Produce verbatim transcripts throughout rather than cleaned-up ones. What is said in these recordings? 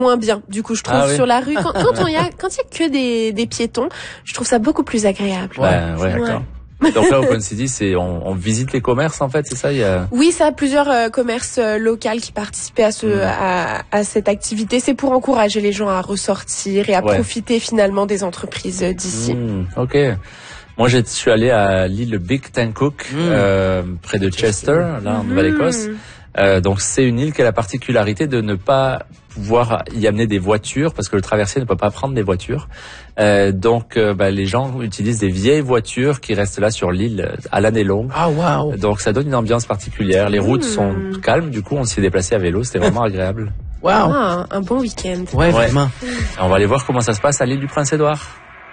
moins bien. Du coup, je trouve Ah oui. sur la rue, quand, quand il y a, quand il y a que des, des piétons, je trouve ça beaucoup plus agréable. Ouais, ouais, d'accord. Donc là, Open City, c'est on, on visite les commerces en fait, c'est ça. Il y a. Oui, ça a plusieurs euh, commerces euh, locaux qui participaient à ce mmh. à, à cette activité. C'est pour encourager les gens à ressortir et à ouais. profiter finalement des entreprises d'ici. Mmh, ok. Moi, je suis allé à l'île Big Tancook, mmh. euh, près de Chester, là en Nouvelle-Écosse. Mmh. Euh, donc c'est une île qui a la particularité de ne pas pouvoir y amener des voitures parce que le traversier ne peut pas prendre des voitures. Euh, donc euh, bah, les gens utilisent des vieilles voitures qui restent là sur l'île à l'année longue. Ah wow. Donc ça donne une ambiance particulière. Les routes mmh. sont calmes, du coup on s'y est déplacé à vélo, c'était vraiment agréable. Wow. Ah, un bon week-end. Ouais, ouais. Vraiment. On va aller voir comment ça se passe à l'île du Prince-Édouard.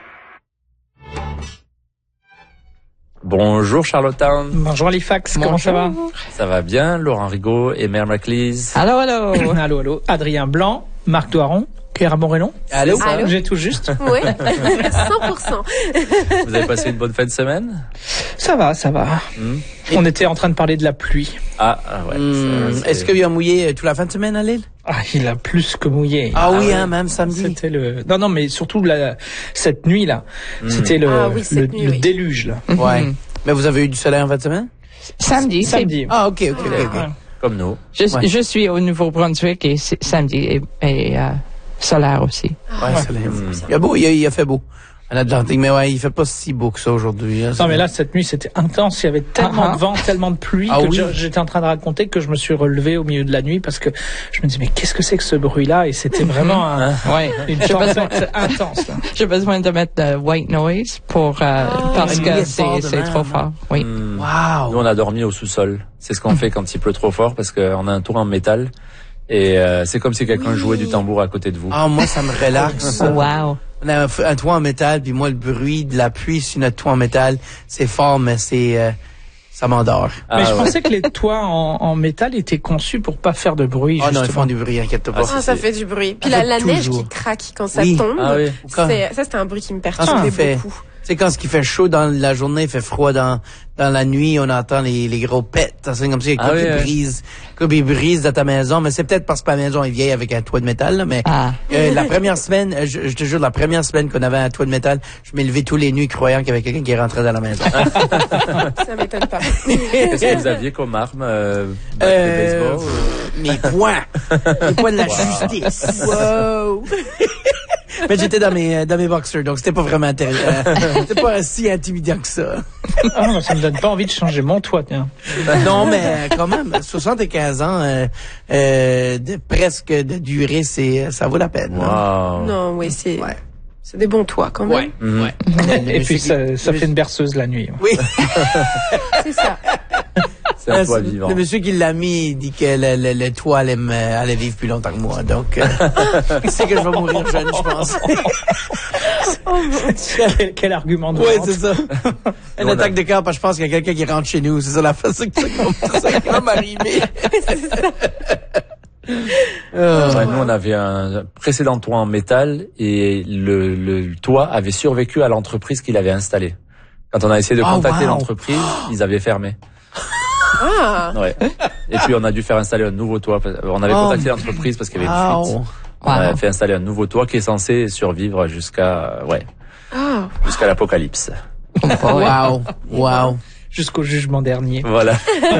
Bonjour Charlottetown. Bonjour Halifax, Bonjour. Comment ça va? Ça va bien, Laurent Rigaud et Mère McLeese. Allô, allô. allô, allô. Adrien Blanc, Marc Doiron, Clara Morellon. Allô, allô. J'ai tout juste. Oui, cent pour cent. Vous avez passé une bonne fin de semaine? Ça va, ça va. Mmh. On était en train de parler de la pluie. Ah, ah ouais. Mmh. Ça, Est-ce qu'il a mouillé toute la fin de semaine à l'île? Ah, il a plus que mouillé. Ah, ah oui, ouais. hein, même samedi. C'était le. Non, non, mais surtout la cette nuit là. Mmh. C'était le ah, oui, le, nuit, le oui. déluge là. Ouais. Mmh. Mais vous avez eu du soleil en fin de semaine? Samedi. Samedi. Ah, ok, ok, ok. okay. Ouais. Comme nous. Je, ouais. je suis au Nouveau-Brunswick et samedi et, et euh, solaire aussi. Ouais, ouais. Soleil. Mmh. Il y a beau, il y a, il y a fait beau. En Atlantique, mais ouais, il fait pas si beau que ça aujourd'hui. Hein, non, mais là, cette nuit, c'était intense. Il y avait tellement uh-huh. de vent, tellement de pluie ah, que oui. j'étais en train de raconter que je me suis relevé au milieu de la nuit parce que je me disais, mais qu'est-ce que c'est que ce bruit-là? Et c'était vraiment un, ouais. une tempête intense. Là. J'ai besoin de mettre de white noise pour, euh, oh, parce que c'est, c'est trop fort. Oui. Mmh. Wow. Nous, on a dormi au sous-sol. C'est ce qu'on fait quand il pleut trop fort parce qu'on a un tour en métal. Et euh, c'est comme si quelqu'un oui. jouait du tambour à côté de vous. Ah, moi, ça me relaxe. Wow. On a un, un toit en métal, puis moi, le bruit de la pluie sur notre toit en métal, c'est fort, mais c'est... Euh, ça m'endort. Ah, mais je ouais. pensais que les toits en, en métal étaient conçus pour pas faire de bruit. Oh justement. non, ils font du bruit, inquiète-toi pas. Ah, ah ça fait du bruit. Puis la, la neige qui craque quand ça oui. tombe, ah, oui. c'est, ça, c'est un bruit qui me perturbait ah, beaucoup. C'est quand ce qui fait chaud dans la journée, il fait froid dans dans la nuit, on entend les les gros pets, c'est comme si ah, oui, qui oui. brise, qui brise dans ta maison, mais c'est peut-être parce que ma maison est vieille avec un toit de métal là, mais ah. euh, la première semaine, je, je te jure, la première semaine qu'on avait un toit de métal, je m'ai levé tous les nuits croyant qu'il y avait quelqu'un qui rentrait dans la maison. Ça m'étonne pas. Qu'est-ce que vous aviez comme arme euh, euh, baseball, mes poings, les poings de la wow. justice. Wow. Mais j'étais dans mes dans mes boxers, donc c'était pas vraiment intéressant. C'était pas si intimidant que ça. Ah non, ça me donne pas envie de changer mon toit, tiens. Non, mais quand même, soixante-quinze ans, euh, euh, de presque de durée, c'est ça vaut la peine. Wow. Non, non oui, c'est ouais. c'est des bons toits quand même. Ouais. Mmh. ouais. Et puis ça, ça fait une berceuse la nuit. Oui. C'est ça. C'est un toit vivant. Le monsieur qui l'a mis dit que le, le, le toit allait, me, allait vivre plus longtemps que moi. Donc, euh, c'est que je vais mourir jeune, je pense. Oh, quel, quel argument de Oui, vente. c'est ça. Une attaque de cœur, parce que je pense qu'il y a quelqu'un qui rentre chez nous. C'est ça la façon que ça va m'arriver. C'est ça. Euh, ouais, nous, on avait un précédent toit en métal et le, le toit avait survécu à l'entreprise qu'il avait installée. Quand on a essayé de oh, contacter wow. l'entreprise, ils avaient fermé. Ah. Ouais. Et puis on a dû faire installer un nouveau toit. On avait oh. contacté l'entreprise parce qu'il y avait wow. une fuite. Wow. On a fait installer un nouveau toit qui est censé survivre jusqu'à ouais oh. jusqu'à l'apocalypse. Waouh, waouh. Jusqu'au jugement dernier. Voilà.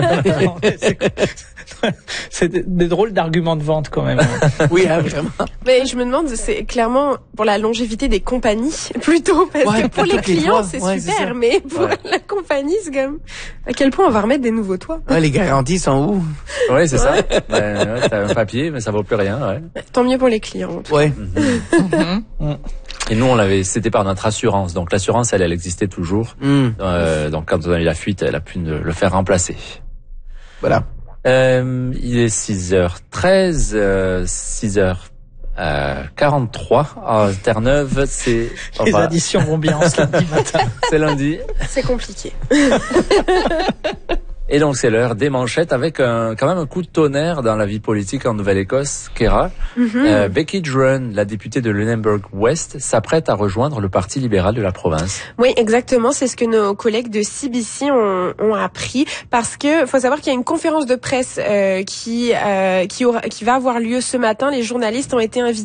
C'est des, des drôles d'arguments de vente quand même. Oui, hein, vraiment. Mais je me demande, c'est clairement pour la longévité des compagnies plutôt, parce ouais, que pour les clients c'est ouais, super, c'est mais pour ouais. la compagnie c'est comme à quel point on va remettre des nouveaux toits. Ouais, les garanties sont où? Oui, c'est ça. Ben, ouais, t'as un papier, mais ça vaut plus rien. Ouais. Tant mieux pour les clients. Ouais. Mm-hmm. Mm. Et nous, on l'avait, c'était par notre assurance. Donc l'assurance, elle, elle existait toujours. Mm. Euh, donc quand on a eu la fuite, elle a pu le faire remplacer. Voilà. Euh, il est six heures treize, euh, six heures quarante-trois à Terre-Neuve. C'est les va... additions vont bien ce lundi matin. C'est lundi. C'est compliqué. Et donc c'est l'heure des manchettes avec un, quand même un coup de tonnerre dans la vie politique en Nouvelle-Écosse, Kéra. Mm-hmm. Euh, Becky Druin, la députée de Lunenburg West, s'apprête à rejoindre le Parti libéral de la province. Oui, exactement. C'est ce que nos collègues de C B C ont, ont appris, parce que faut savoir qu'il y a une conférence de presse euh, qui euh, qui aura qui va avoir lieu ce matin. Les journalistes ont été invités